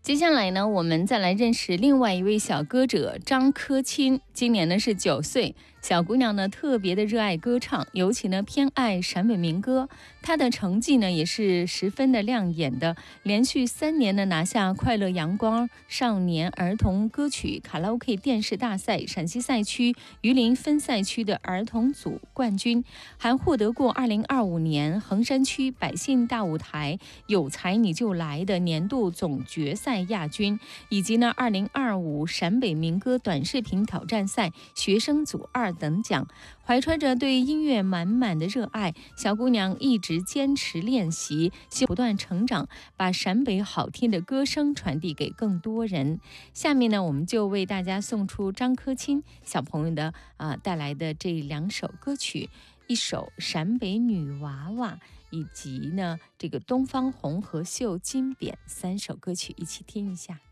接下来呢，我们再来认识另外一位小歌者张科钦，今年呢是9岁。小姑娘呢特别的热爱歌唱，尤其呢偏爱陕北民歌。她的成绩呢也是十分的亮眼的，连续3年呢拿下快乐阳光少年儿童歌曲卡拉 OK 电视大赛陕西赛区榆林分赛区的儿童组冠军，还获得过2025年衡山区百姓大舞台有才你就来的年度总决赛亚军，以及呢2025陕北民歌短视频挑战赛学生组2等奖。怀揣着对音乐满满的热爱，小姑娘一直坚持练习，不断成长，把陕北好听的歌声传递给更多人。下面呢，我们就为大家送出张科钦小朋友的带来的这2首歌曲，一首陕北女娃娃，以及呢这个东方红和绣金匾3首歌曲，一起听一下。